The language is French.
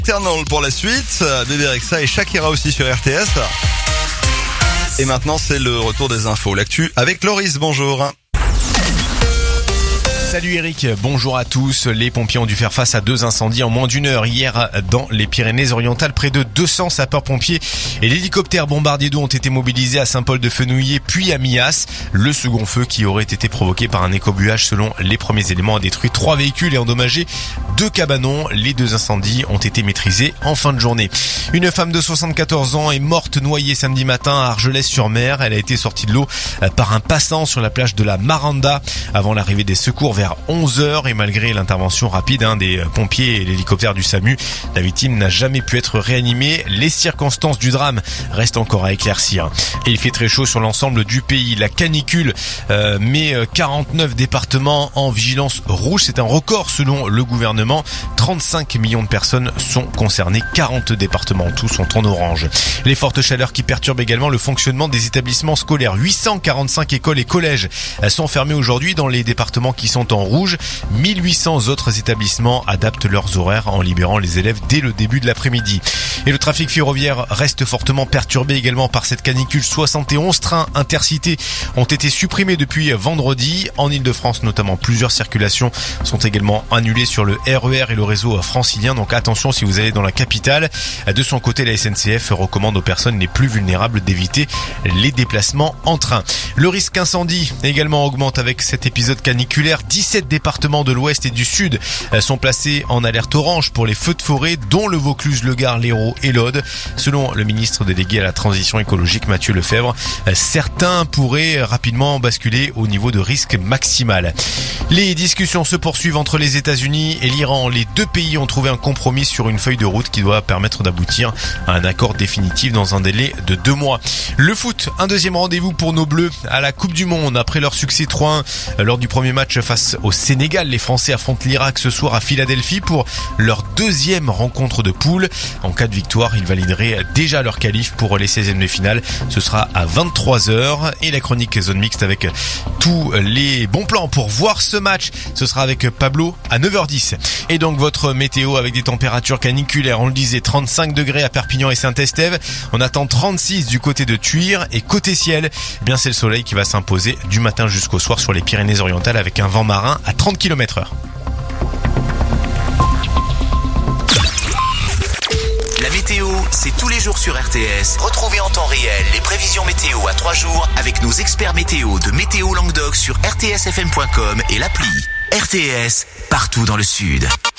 Eternal pour la suite, Bébé Rexha et Shakira aussi sur RTS. Et maintenant c'est le retour des infos, l'actu avec Loris, bonjour. Salut Eric, bonjour à tous. Les pompiers ont dû faire face à 2 incendies en moins d'1 heure hier dans les Pyrénées-Orientales. Près de 200 sapeurs-pompiers et l'hélicoptère bombardier d'eau ont été mobilisés à Saint-Paul-de-Fenouillet puis à Millas. Le second feu qui aurait été provoqué par un écobuage selon les premiers éléments a détruit 3 véhicules et endommagé 2 cabanons. Les 2 incendies ont été maîtrisés en fin de journée. Une femme de 74 ans est morte noyée samedi matin à Argelès-sur-Mer. Elle a été sortie de l'eau par un passant sur la plage de la Maranda avant l'arrivée des secours vers 11h et malgré l'intervention rapide des pompiers et l'hélicoptère du SAMU, la victime n'a jamais pu être réanimée. Les circonstances du drame restent encore à éclaircir. Et il fait très chaud sur l'ensemble du pays. La canicule met 49 départements en vigilance rouge. C'est un record selon le gouvernement. 35 millions de personnes sont concernées. 40 départements en tout sont en orange. Les fortes chaleurs qui perturbent également le fonctionnement des établissements scolaires. 845 écoles et collèges sont fermés aujourd'hui dans les départements qui sont en rouge. 1800 autres établissements adaptent leurs horaires en libérant les élèves dès le début de l'après-midi. Et le trafic ferroviaire reste fortement perturbé également par cette canicule. 71 trains intercités ont été supprimés depuis vendredi. En Ile-de-France notamment, plusieurs circulations sont également annulées sur le RER et le réseau francilien. Donc attention si vous allez dans la capitale. De son côté, la SNCF recommande aux personnes les plus vulnérables d'éviter les déplacements en train. Le risque incendie également augmente avec cet épisode caniculaire. 17 départements de l'Ouest et du Sud sont placés en alerte orange pour les feux de forêt, dont le Vaucluse, le Gard, l'Hérault et l'Aude. Selon le ministre délégué à la transition écologique, Mathieu Lefebvre, certains pourraient rapidement basculer au niveau de risque maximal. Les discussions se poursuivent entre les États-Unis et l'Iran. Les 2 pays ont trouvé un compromis sur une feuille de route qui doit permettre d'aboutir à un accord définitif dans un délai de 2 mois. Le foot, un deuxième rendez-vous pour nos Bleus à la Coupe du Monde. Après leur succès 3-1 lors du premier match face au Sénégal, les Français affrontent l'Irak ce soir à Philadelphie pour leur 2e rencontre de poule. En cas de victoire, ils valideraient déjà leur qualif pour les 16e de finale. Ce sera à 23h et la chronique zone mixte avec tous les bons plans pour voir ce match. Ce sera avec Pablo à 9h10. Et donc votre météo avec des températures caniculaires, on le disait, 35 degrés à Perpignan et Saint-Estève. On attend 36 du côté de Tuire et côté ciel, bien c'est le soleil qui va s'imposer du matin jusqu'au soir sur les Pyrénées-Orientales avec un vent marin à 30 km/h. La météo, c'est tous les jours sur RTS. Retrouvez en temps réel les prévisions météo à 3 jours avec nos experts météo de Météo Languedoc sur rtsfm.com et l'appli. RTS, partout dans le Sud.